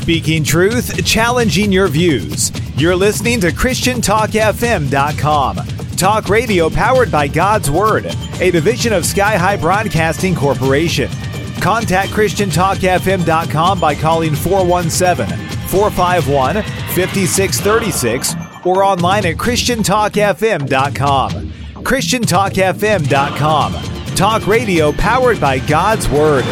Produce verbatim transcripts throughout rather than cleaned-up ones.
Speaking truth, challenging your views. You're listening to Christian Talk F M dot com. Talk radio powered by God's Word, a division of Sky High Broadcasting Corporation. Contact Christian Talk F M dot com by calling four one seven, four five one, five six three six or online at Christian Talk F M dot com. Christian Talk F M dot com. Talk radio powered by God's Word.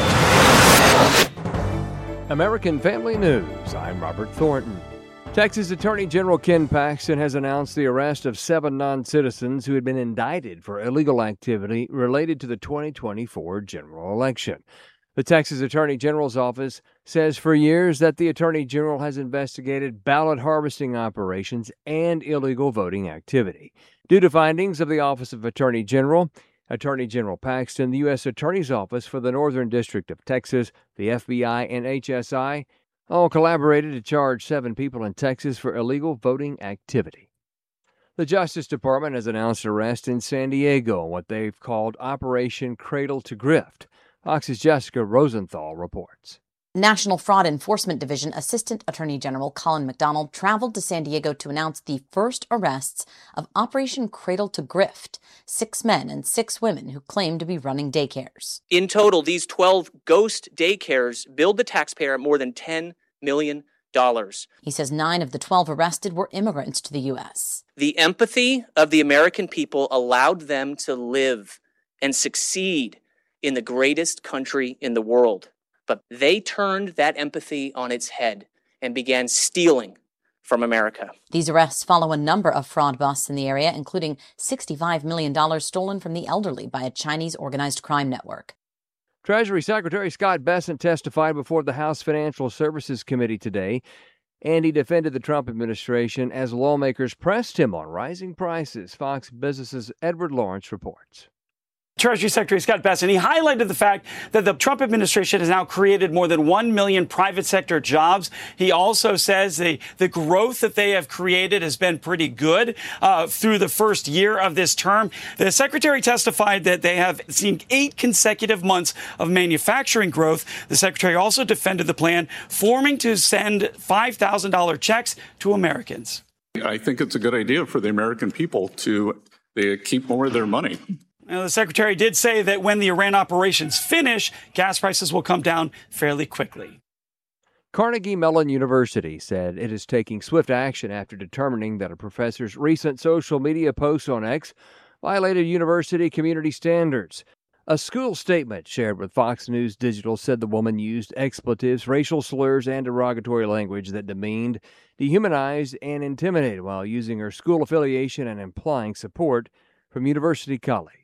American Family News. I'm Robert Thornton. Texas Attorney General Ken Paxton has announced the arrest of seven non-citizens who had been indicted for illegal activity related to the twenty twenty-four general election. The Texas Attorney General's office says for years that the Attorney General has investigated ballot harvesting operations and illegal voting activity. Due to findings of the Office of Attorney General, Attorney General Paxton, the U S Attorney's Office for the Northern District of Texas, the F B I, and H S I all collaborated to charge seven people in Texas for illegal voting activity. The Justice Department has announced arrest in San Diego, what they've called Operation Cradle to Grift. Fox's Jessica Rosenthal reports. National Fraud Enforcement Division Assistant Attorney General Colin McDonald traveled to San Diego to announce the first arrests of Operation Cradle to Grift, six men and six women who claim to be running daycares. In total, these twelve ghost daycares billed the taxpayer more than ten million dollars. He says nine of the twelve arrested were immigrants to the U S. The empathy of the American people allowed them to live and succeed in the greatest country in the world. But they turned that empathy on its head and began stealing from America. These arrests follow a number of fraud busts in the area, including sixty-five million dollars stolen from the elderly by a Chinese organized crime network. Treasury Secretary Scott Bessent testified before the House Financial Services Committee today, and he defended the Trump administration as lawmakers pressed him on rising prices. Fox Business's Edward Lawrence reports. Treasury Secretary Scott Bessent, he highlighted the fact that the Trump administration has now created more than one million private sector jobs. He also says the, the growth that they have created has been pretty good uh, through the first year of this term. The secretary testified that they have seen eight consecutive months of manufacturing growth. The secretary also defended the plan forming to send five thousand dollars checks to Americans. I think it's a good idea for the American people to they keep more of their money. Now, the secretary did say that when the Iran operations finish, gas prices will come down fairly quickly. Carnegie Mellon University said it is taking swift action after determining that a professor's recent social media posts on X violated university community standards. A school statement shared with Fox News Digital said the woman used expletives, racial slurs, and derogatory language that demeaned, dehumanized, and intimidated while using her school affiliation and implying support from university colleagues.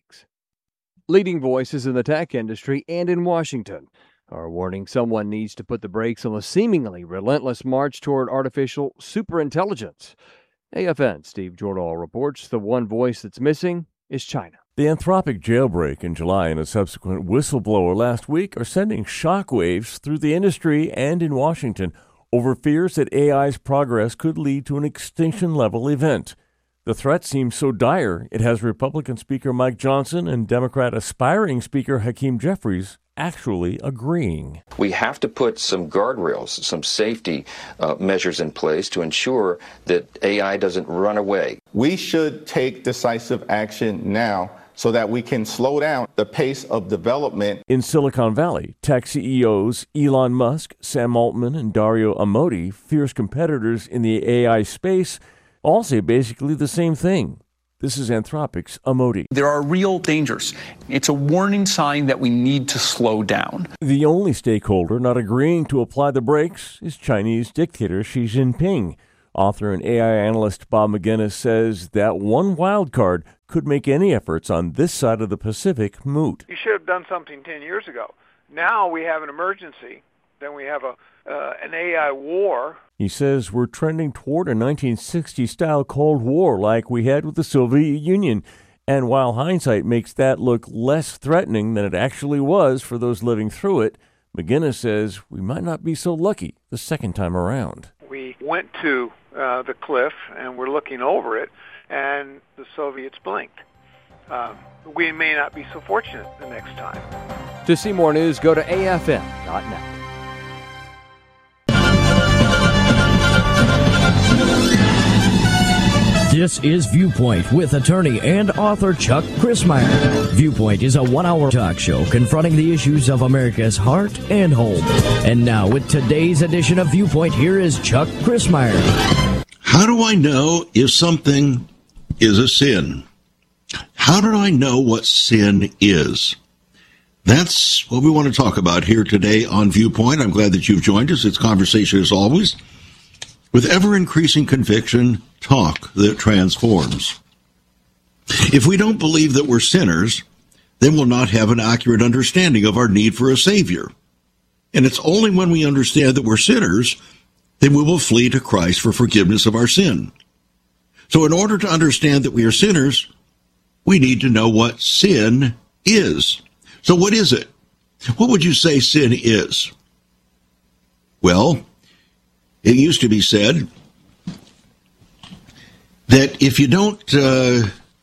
Leading voices in the tech industry and in Washington are warning someone needs to put the brakes on the seemingly relentless march toward artificial superintelligence. A F N's Steve Jordahl reports the one voice that's missing is China. The Anthropic jailbreak in July and a subsequent whistleblower last week are sending shockwaves through the industry and in Washington over fears that A I's progress could lead to an extinction-level event. The threat seems so dire, it has Republican Speaker Mike Johnson and Democrat aspiring Speaker Hakeem Jeffries actually agreeing. We have to put some guardrails, some safety uh, measures in place to ensure that A I doesn't run away. We should take decisive action now so that we can slow down the pace of development. In Silicon Valley, tech C E Os Elon Musk, Sam Altman, and Dario Amodei, fierce competitors in the A I space, all say basically the same thing. This is Anthropic's Amodei. There are real dangers. It's a warning sign that we need to slow down. The only stakeholder not agreeing to apply the brakes is Chinese dictator Xi Jinping. Author and A I analyst Bob McGinnis says that one wild card could make any efforts on this side of the Pacific moot. You should have done something ten years ago. Now we have an emergency. Then we have a uh, an A I war. He says we're trending toward a nineteen sixties-style Cold War like we had with the Soviet Union. And while hindsight makes that look less threatening than it actually was for those living through it, McGinnis says we might not be so lucky the second time around. We went to uh, the cliff and we're looking over it, and the Soviets blinked. Um, we may not be so fortunate the next time. To see more news, go to A F N dot net. This is Viewpoint with attorney and author Chuck Crismier. Viewpoint is a one-hour talk show confronting the issues of America's heart and home. And now with today's edition of Viewpoint, here is Chuck Crismier. How do I know if something is a sin? How do I know what sin is? That's what we want to talk about here today on Viewpoint. I'm glad that you've joined us. It's conversation as always, with ever-increasing conviction, talk that transforms. If we don't believe that we're sinners, then we'll not have an accurate understanding of our need for a Savior. And it's only when we understand that we're sinners, then we will flee to Christ for forgiveness of our sin. So in order to understand that we are sinners, we need to know what sin is. So what is it? What would you say sin is? Well, it used to be said that if you don't uh,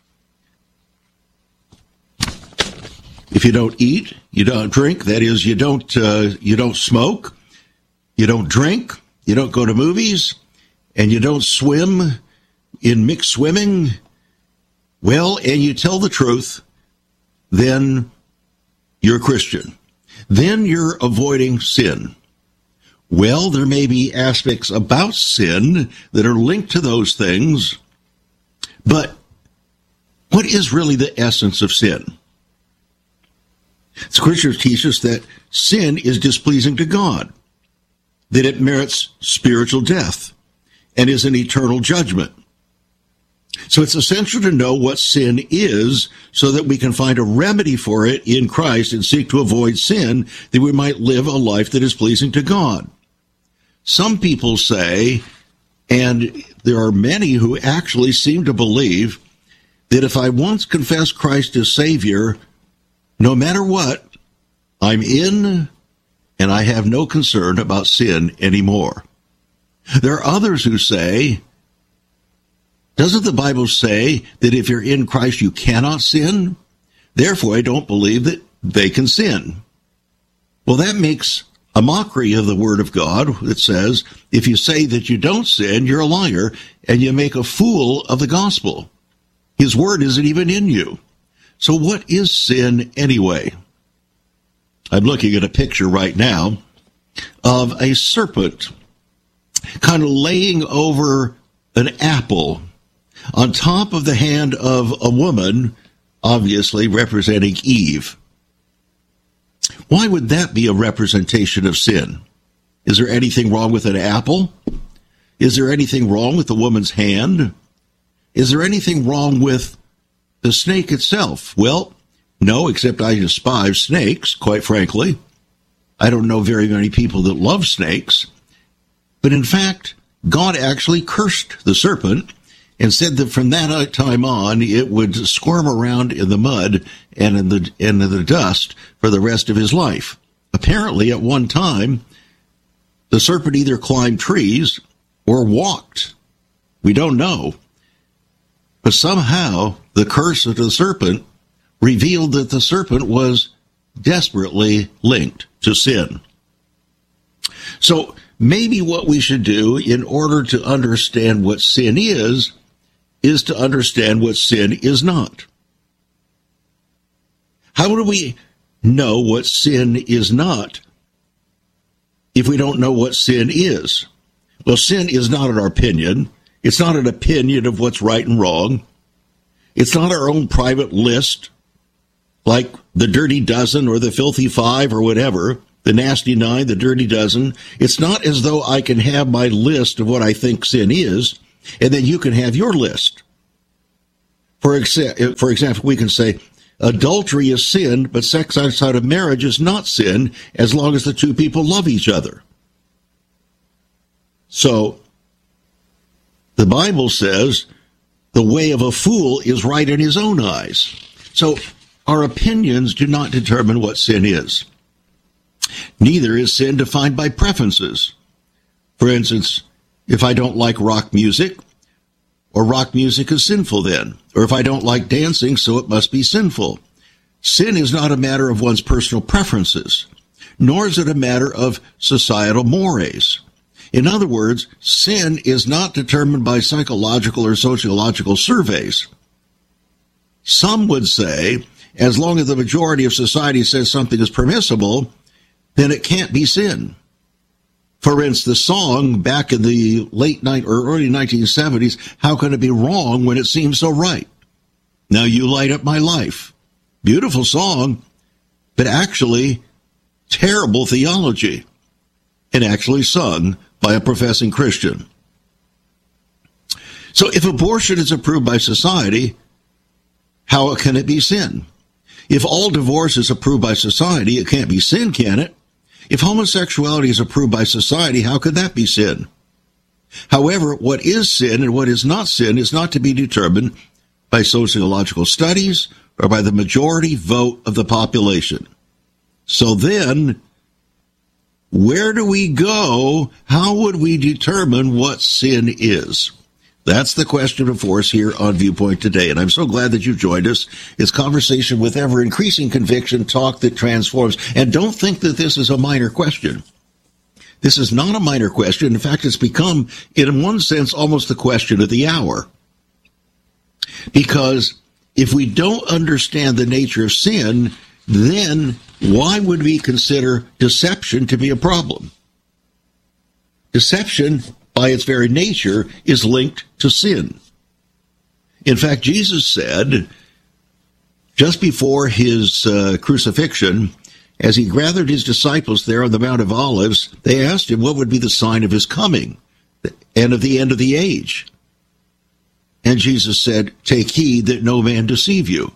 if you don't eat, you don't drink, that is, you don't uh, you don't smoke, you don't drink, you don't go to movies, and you don't swim in mixed swimming, well, and you tell the truth, then you're a Christian. Then you're avoiding sin. Well, there may be aspects about sin that are linked to those things, but what is really the essence of sin? Scriptures teach us that sin is displeasing to God, that it merits spiritual death and is an eternal judgment. So it's essential to know what sin is so that we can find a remedy for it in Christ and seek to avoid sin, that we might live a life that is pleasing to God. Some people say, and there are many who actually seem to believe, that if I once confess Christ as Savior, no matter what, I'm in and I have no concern about sin anymore. There are others who say, doesn't the Bible say that if you're in Christ you cannot sin? Therefore, I don't believe that they can sin. Well, that makes a mockery of the Word of God that says, if you say that you don't sin, you're a liar, and you make a fool of the gospel. His Word isn't even in you. So what is sin anyway? I'm looking at a picture right now of a serpent kind of laying over an apple on top of the hand of a woman, obviously representing Eve. Why would that be a representation of sin? Is there anything wrong with an apple? Is there anything wrong with the woman's hand? Is there anything wrong with the snake itself? Well, no, except I despise snakes, quite frankly. I don't know very many people that love snakes. But in fact, God actually cursed the serpent and said that from that time on, it would squirm around in the mud and in the, in the dust for the rest of his life. Apparently, at one time, the serpent either climbed trees or walked. We don't know. But somehow, the curse of the serpent revealed that the serpent was desperately linked to sin. So maybe what we should do in order to understand what sin is, is to understand what sin is not. How do we know what sin is not if we don't know what sin is? Well, sin is not our opinion. It's not an opinion of what's right and wrong. It's not our own private list, like the Dirty Dozen or the Filthy Five or whatever, the Nasty Nine, the Dirty Dozen. It's not as though I can have my list of what I think sin is, and then you can have your list. For, exa- for example, we can say, adultery is sin, but sex outside of marriage is not sin, as long as the two people love each other. So, the Bible says, the way of a fool is right in his own eyes. So, our opinions do not determine what sin is. Neither is sin defined by preferences. For instance, if I don't like rock music, or rock music is sinful then. Or if I don't like dancing, so it must be sinful. Sin is not a matter of one's personal preferences, nor is it a matter of societal mores. In other words, sin is not determined by psychological or sociological surveys. Some would say, as long as the majority of society says something is permissible, then it can't be sin. For instance, the song back in the late night or early nineteen seventies, how can it be wrong when it seems so right? Now you light up my life. Beautiful song, but actually terrible theology, and actually sung by a professing Christian. So if abortion is approved by society, how can it be sin? If all divorce is approved by society, it can't be sin, can it? If homosexuality is approved by society, how could that be sin? However, what is sin and what is not sin is not to be determined by sociological studies or by the majority vote of the population. So then, where do we go? How would we determine what sin is? That's the question before us here on Viewpoint today, and I'm so glad that you've joined us. It's conversation with ever-increasing conviction, talk that transforms. And don't think that this is a minor question. This is not a minor question. In fact, it's become, in one sense, almost the question of the hour. Because if we don't understand the nature of sin, then why would we consider deception to be a problem? Deception, by its very nature, is linked to sin. In fact, Jesus said, just before his uh, crucifixion, as he gathered his disciples there on the Mount of Olives, they asked him what would be the sign of his coming and of the end of the age. And Jesus said, take heed that no man deceive you.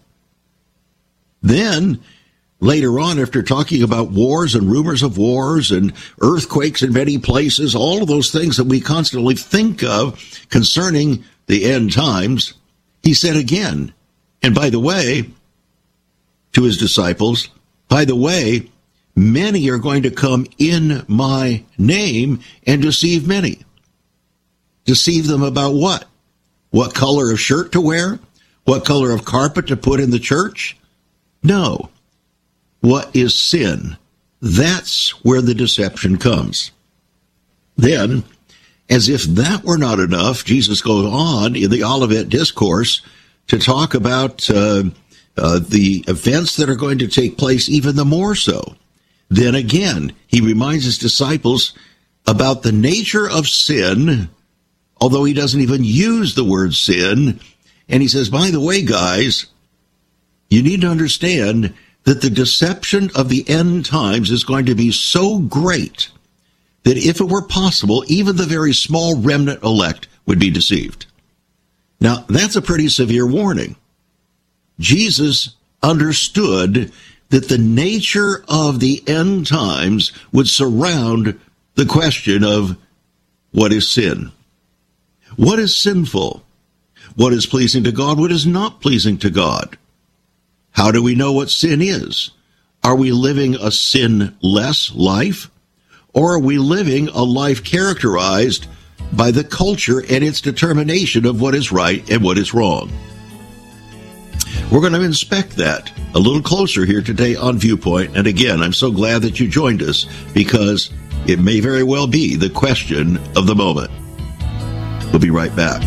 Then, later on, after talking about wars and rumors of wars and earthquakes in many places, all of those things that we constantly think of concerning the end times, he said again, and by the way, to his disciples, by the way, many are going to come in my name and deceive many. Deceive them about what? What color of shirt to wear? What color of carpet to put in the church? No. What is sin? That's where the deception comes. Then, as if that were not enough, Jesus goes on in the Olivet Discourse to talk about uh, uh, the events that are going to take place even the more so. Then again, he reminds his disciples about the nature of sin, although he doesn't even use the word sin. And he says, by the way, guys, you need to understand that the deception of the end times is going to be so great that if it were possible, even the very small remnant elect would be deceived. Now, that's a pretty severe warning. Jesus understood that the nature of the end times would surround the question of what is sin? What is sinful? What is pleasing to God? What is not pleasing to God? How do we know what sin is? Are we living a sinless life? Or are we living a life characterized by the culture and its determination of what is right and what is wrong? We're going to inspect that a little closer here today on Viewpoint. And again, I'm so glad that you joined us because it may very well be the question of the moment. We'll be right back.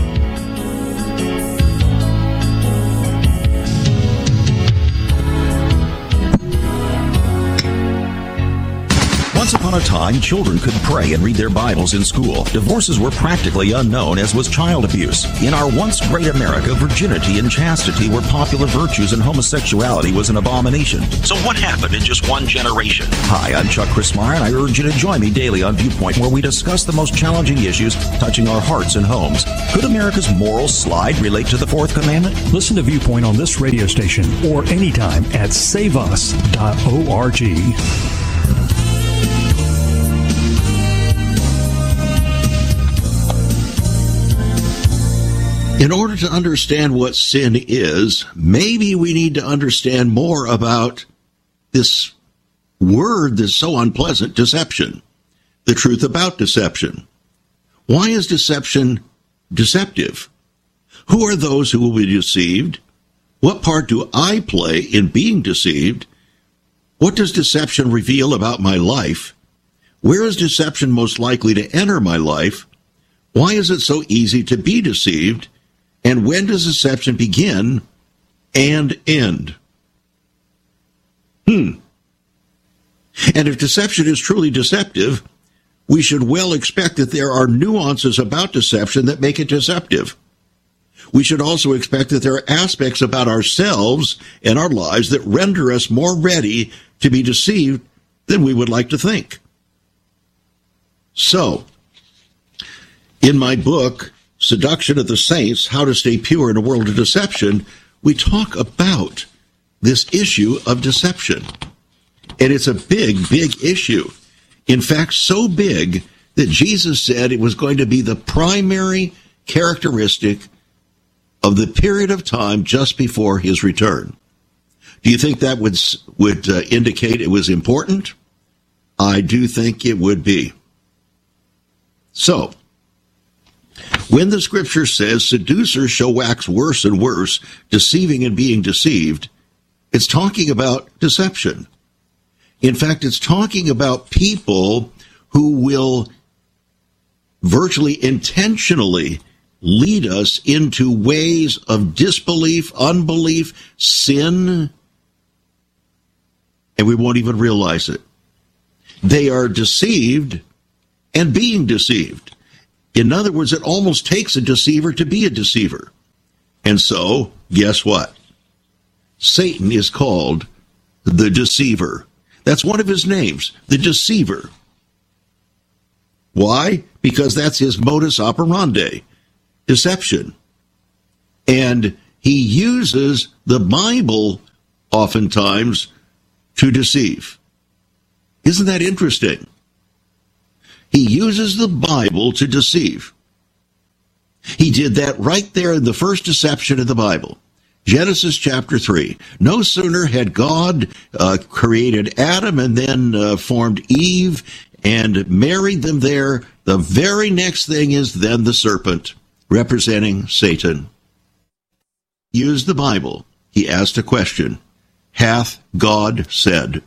Once upon a time, children could pray and read their Bibles in school. Divorces were practically unknown, as was child abuse. In our once great America, virginity and chastity were popular virtues and homosexuality was an abomination. So what happened in just one generation? Hi, I'm Chuck Christmeyer, and I urge you to join me daily on Viewpoint, where we discuss the most challenging issues touching our hearts and homes. Could America's moral slide relate to the Fourth Commandment? Listen to Viewpoint on this radio station or anytime at save us dot org. In order to understand what sin is, maybe we need to understand more about this word that's so unpleasant, deception, the truth about deception. Why is deception deceptive? Who are those who will be deceived? What part do I play in being deceived? What does deception reveal about my life? Where is deception most likely to enter my life? Why is it so easy to be deceived? And when does deception begin and end? Hmm. And if deception is truly deceptive, we should well expect that there are nuances about deception that make it deceptive. We should also expect that there are aspects about ourselves and our lives that render us more ready to be deceived than we would like to think. So, in my book, Seduction of the Saints, How to Stay Pure in a World of Deception, we talk about this issue of deception. And it's a big, big issue. In fact, so big that Jesus said it was going to be the primary characteristic of the period of time just before his return. Do you think that would, would uh, indicate it was important? I do think it would be. So, when the scripture says seducers shall wax worse and worse, deceiving and being deceived, it's talking about deception. In fact, it's talking about people who will virtually intentionally lead us into ways of disbelief, unbelief, sin, and we won't even realize it. They are deceived and being deceived. In other words, it almost takes a deceiver to be a deceiver. And so, guess what? Satan is called the deceiver. That's one of his names, the deceiver. Why? Because that's his modus operandi, deception. And he uses the Bible oftentimes to deceive. Isn't that interesting? He uses the Bible to deceive. He did that right there in the first deception of the Bible. Genesis chapter three. No sooner had God uh, created Adam and then uh, formed Eve and married them there, the very next thing is then the serpent, representing Satan. Used the Bible. He asked a question. Hath God said?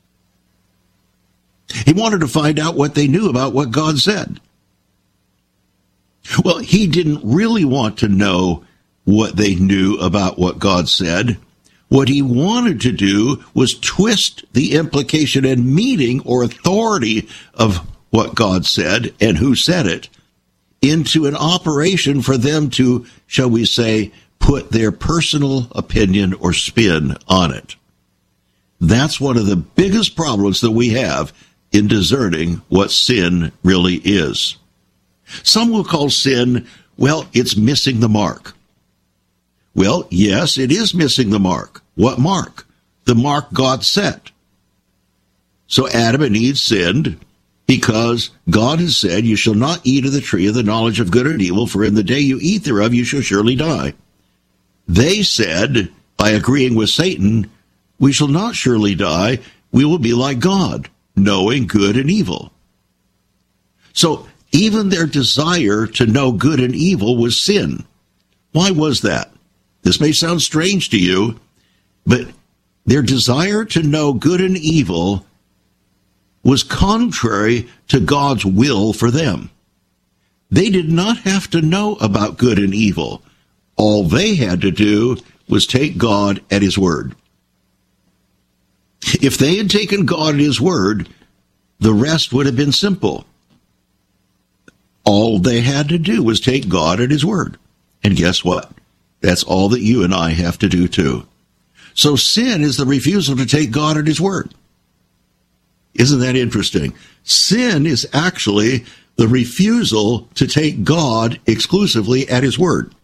He wanted to find out what they knew about what God said. Well, he didn't really want to know what they knew about what God said. What he wanted to do was twist the implication and meaning or authority of what God said and who said it into an operation for them to, shall we say, put their personal opinion or spin on it. That's one of the biggest problems that we have in discerning what sin really is. Some will call sin, well, it's missing the mark. Well, yes, it is missing the mark. What mark? The mark God set. So Adam and Eve sinned because God has said, you shall not eat of the tree of the knowledge of good and evil, for in the day you eat thereof you shall surely die. They said, by agreeing with Satan, we shall not surely die, we will be like God, knowing good and evil. So even their desire to know good and evil was sin. Why was that? This may sound strange to you, but their desire to know good and evil was contrary to God's will for them. They did not have to know about good and evil. All they had to do was take God at his word. If they had taken God at his word, the rest would have been simple. All they had to do was take God at his word. And guess what? That's all that you and I have to do too. So sin is the refusal to take God at his word. Isn't that interesting? Sin is actually the refusal to take God exclusively at his word.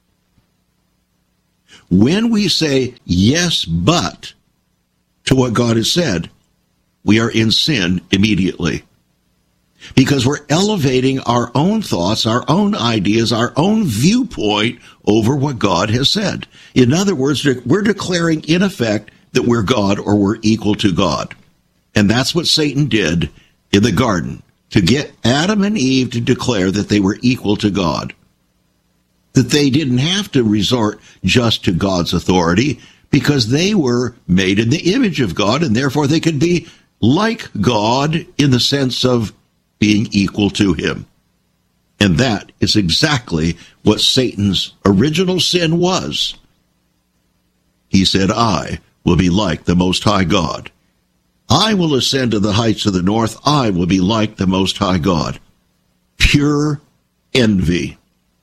When we say yes, but to what God has said, we are in sin immediately. Because we're elevating our own thoughts, our own ideas, our own viewpoint over what God has said. In other words, we're declaring in effect that we're God or we're equal to God. And that's what Satan did in the garden, to get Adam and Eve to declare that they were equal to God. That they didn't have to resort just to God's authority because they were made in the image of God and therefore they could be like God in the sense of being equal to him. And that is exactly what Satan's original sin was. He said, I will be like the Most High God. I will ascend to the heights of the north. I will be like the Most High God. Pure envy.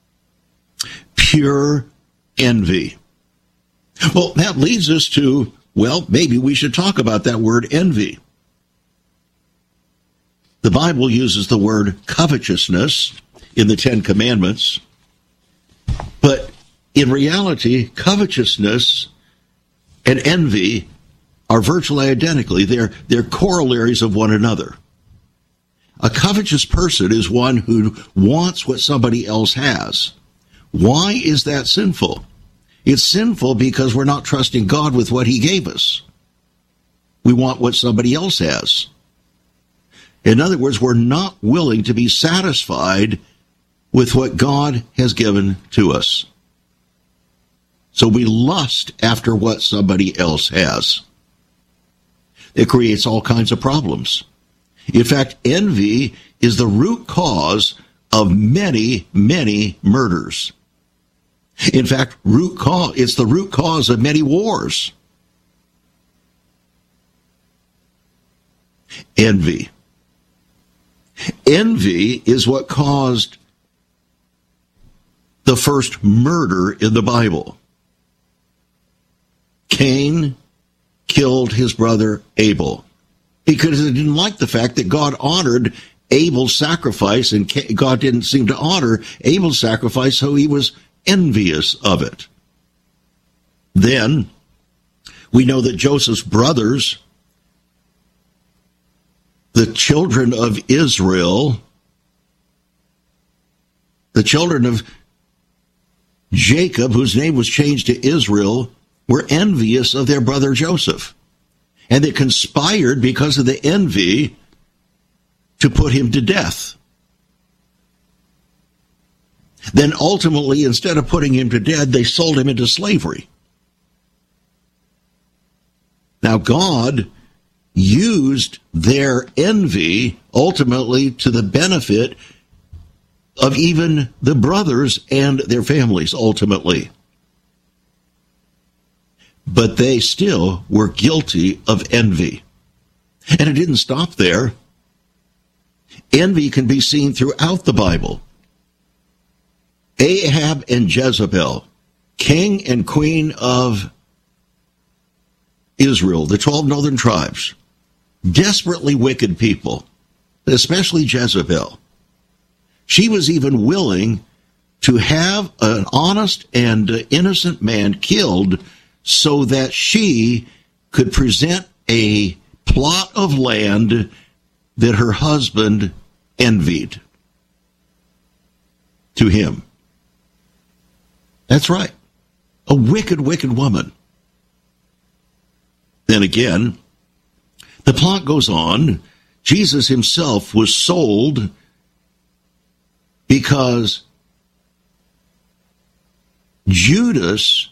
Pure envy. Well, that leads us to, well, maybe we should talk about that word envy. The Bible uses the word covetousness in the Ten Commandments, but in reality, covetousness and envy are virtually identically. They're, they're corollaries of one another. A covetous person is one who wants what somebody else has. Why is that sinful? It's sinful because we're not trusting God with what he gave us. We want what somebody else has. In other words, we're not willing to be satisfied with what God has given to us. So we lust after what somebody else has. It creates all kinds of problems. In fact, envy is the root cause of many, many murders. In fact, root cause, it's the root cause of many wars. Envy. Envy is what caused the first murder in the Bible. Cain killed his brother Abel because he didn't like the fact that God honored Abel's sacrifice, and God didn't seem to honor Abel's sacrifice, so he was envious of it. Then we know that Joseph's brothers, the children of Israel, the children of Jacob, whose name was changed to Israel, were envious of their brother Joseph. And they conspired because of the envy to put him to death. Then ultimately, instead of putting him to death, they sold him into slavery. Now God used their envy ultimately to the benefit of even the brothers and their families ultimately. But they still were guilty of envy. And it didn't stop there. Envy can be seen throughout the Bible. Ahab and Jezebel, king and queen of Israel, the twelve northern tribes, desperately wicked people, especially Jezebel. She was even willing to have an honest and innocent man killed so that she could present a plot of land that her husband envied to him. That's right. A wicked, wicked woman. Then again, the plot goes on. Jesus himself was sold because Judas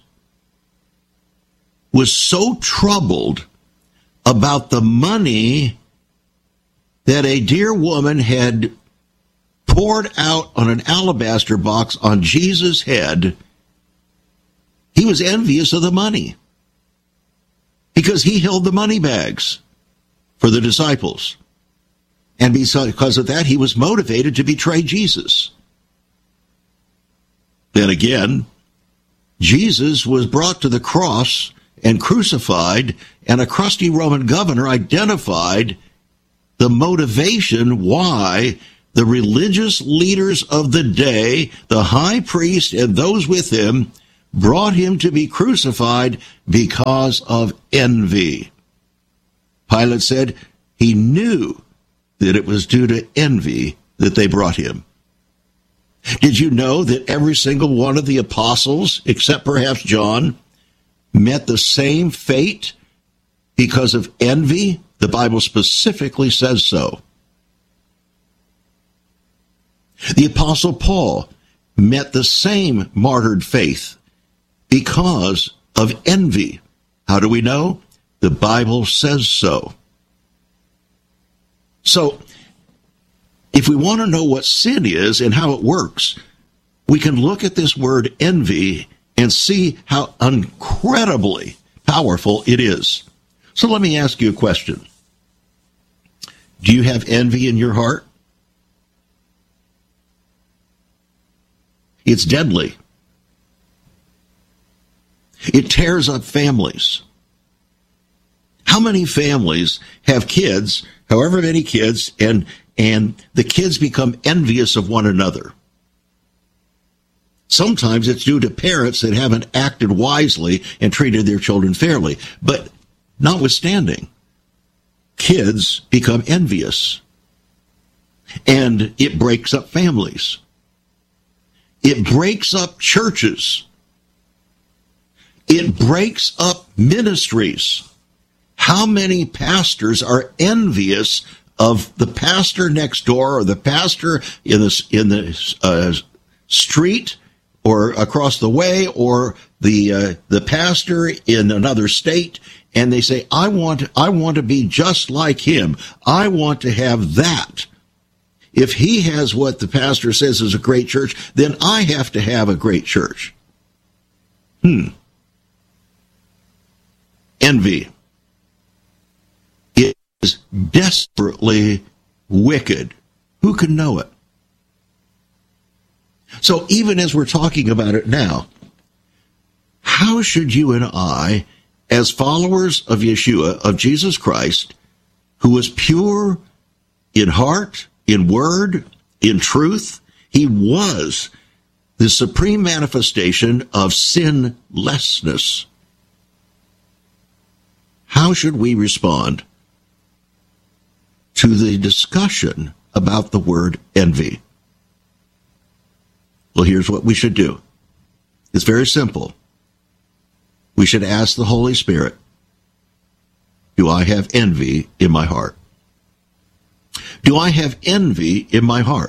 was so troubled about the money that a dear woman had poured out on an alabaster box on Jesus' head. He was envious of the money because he held the money bags for the disciples. And because of that, he was motivated to betray Jesus. Then again, Jesus was brought to the cross and crucified, and a crusty Roman governor identified the motivation why the religious leaders of the day, the high priest and those with him, brought him to be crucified because of envy. Pilate said he knew that it was due to envy that they brought him. Did you know that every single one of the apostles, except perhaps John, met the same fate because of envy? The Bible specifically says so. The Apostle Paul met the same martyred fate because of envy. How do we know? The Bible says so. So, if we want to know what sin is and how it works, we can look at this word envy and see how incredibly powerful it is. So let me ask you a question. Do you have envy in your heart? It's deadly. It tears up families. How many families have kids, however many kids, and and the kids become envious of one another? Sometimes it's due to parents that haven't acted wisely and treated their children fairly. But notwithstanding, kids become envious. And it breaks up families. It breaks up churches. It breaks up ministries. How many pastors are envious of the pastor next door or the pastor in the, in the uh, street or across the way, or the uh, the pastor in another state, and they say, I want, I want to be just like him. I want to have that. If he has what the pastor says is a great church, then I have to have a great church. Hmm. Envy. It is desperately wicked. Who can know it? So even as we're talking about it now, how should you and I, as followers of Yeshua, of Jesus Christ, who is pure in heart, in word, in truth, he was the supreme manifestation of sinlessness. How should we respond to the discussion about the word envy? Well, here's what we should do. It's very simple. We should ask the Holy Spirit, do I have envy in my heart? Do I have envy in my heart?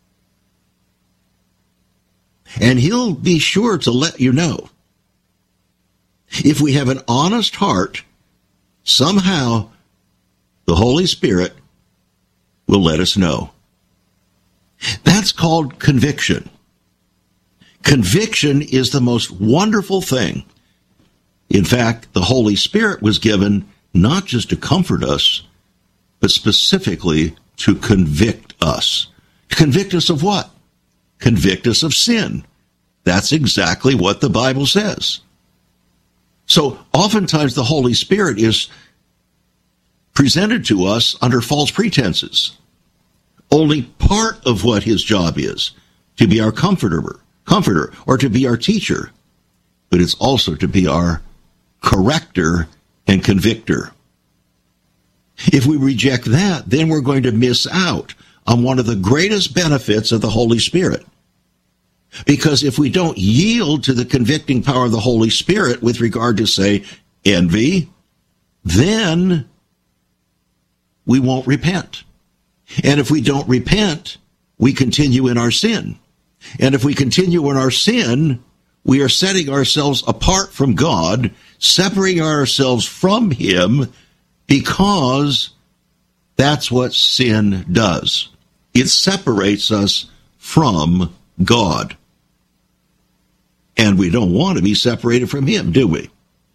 And he'll be sure to let you know. If we have an honest heart, somehow the Holy Spirit will let us know. That's called conviction. Conviction is the most wonderful thing. In fact, the Holy Spirit was given not just to comfort us, but specifically to convict us. Convict us of what? Convict us of sin. That's exactly what the Bible says. So oftentimes the Holy Spirit is presented to us under false pretenses. Only part of what his job is, to be our comforter, comforter, or to be our teacher, but it's also to be our corrector and convictor. If we reject that, then we're going to miss out on one of the greatest benefits of the Holy Spirit. Because if we don't yield to the convicting power of the Holy Spirit with regard to, say, envy, then we won't repent. And if we don't repent, we continue in our sin. And if we continue in our sin, we are setting ourselves apart from God, separating ourselves from him, because that's what sin does. It separates us from God. And we don't want to be separated from him, do we?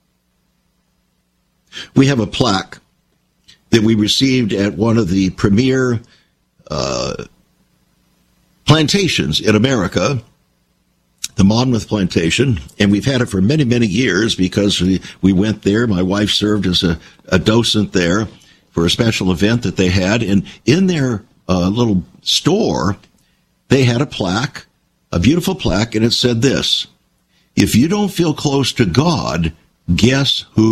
We have a plaque that we received at one of the premier uh, plantations in America, the Monmouth Plantation, and we've had it for many, many years because we, we went there. My wife served as a, a docent there for a special event that they had, and in their uh, little store, they had a plaque, a beautiful plaque, and it said this: if you don't feel close to God, guess who